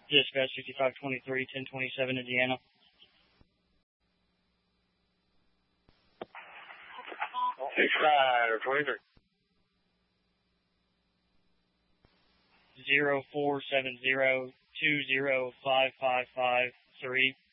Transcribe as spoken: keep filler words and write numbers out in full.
Dispatch fifty-five twenty-three, ten twenty-seven, Indiana. sixty-five twenty-three. Zero four seven zero two zero five five five three.